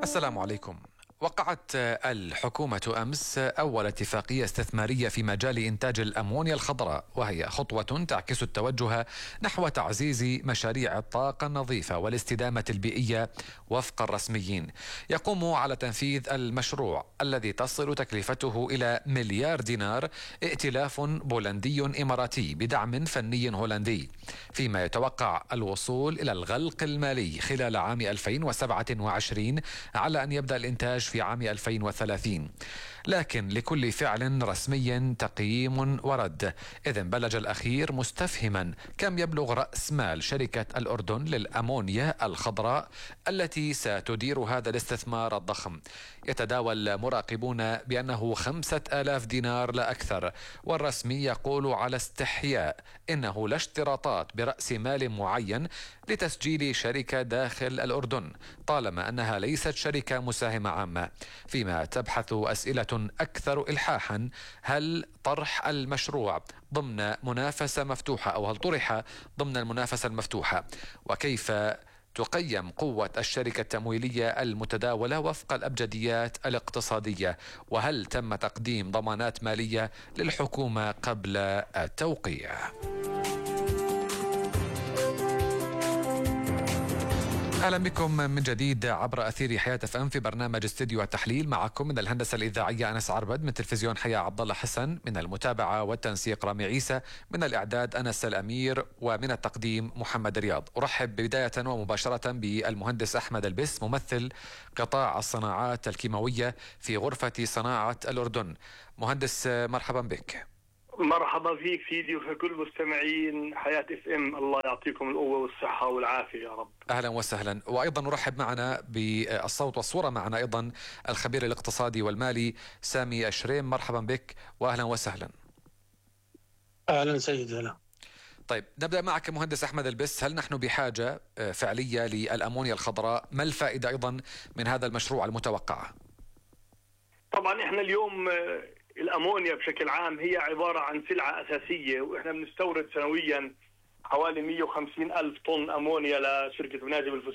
السلام عليكم. وقعت الحكومة أمس أول اتفاقية استثمارية في مجال إنتاج الأمونيا الخضراء، وهي خطوة تعكس التوجه نحو تعزيز مشاريع الطاقة النظيفة والاستدامة البيئية وفق الرسميين. يقوم على تنفيذ المشروع الذي تصل تكلفته إلى مليار دينار ائتلاف بولندي إماراتي بدعم فني هولندي، فيما يتوقع الوصول إلى الغلق المالي خلال عام 2027 على أن يبدأ الإنتاج في عام 2030. لكن لكل فعل رسمي تقييم ورد، إذ بلج الأخير مستفهما كم يبلغ رأس مال شركة الأردن للأمونيا الخضراء التي ستدير هذا الاستثمار الضخم. يتداول مراقبون بأنه 5000 دينار لا أكثر، والرسمي يقول على استحياء إنه لا اشتراطات برأس مال معين لتسجيل شركة داخل الأردن، طالما أنها ليست شركة مساهمة عامة. فيما تبحث أسئلة أكثر إلحاحا: هل طرح المشروع ضمن منافسة مفتوحة، أو هل طرح ضمن المنافسة المفتوحة؟ وكيف تقيم قوة الشركة التمويلية المتداولة وفق الأبجديات الاقتصادية؟ وهل تم تقديم ضمانات مالية للحكومة قبل التوقيع؟ أهلا بكم من جديد عبر أثير حياة FM في برنامج استديو التحليل. معكم من الهندسة الإذاعية أنس عربد، من تلفزيون حياة عبد الله حسن، من المتابعة والتنسيق رامي عيسى، من الإعداد أنس الأمير، ومن التقديم محمد رياض. أرحب بداية ومباشرة بالمهندس أحمد البس، ممثل قطاع الصناعات الكيماوية في غرفة صناعة الأردن. مهندس مرحبا بك. مرحبا فيك سيدي وفي كل مستمعين حياة FM. الله يعطيكم القوة والصحة والعافية يا رب. أهلا وسهلا. وأيضا نرحب معنا بالصوت والصورة معنا أيضا الخبير الاقتصادي والمالي سامي الشريم. مرحبا بك وأهلا وسهلا. أهلا سيدنا. طيب، نبدأ معك مهندس أحمد البس. هل نحن بحاجة فعلية للأمونيا الخضراء؟ ما الفائدة أيضا من هذا المشروع المتوقع؟ طبعا إحنا اليوم الأمونيا بشكل عام هي عبارة عن سلعة أساسية، وإحنا بنستورد سنويا حوالي 150 ألف طن أمونيا لشركة مناجم الفوسفات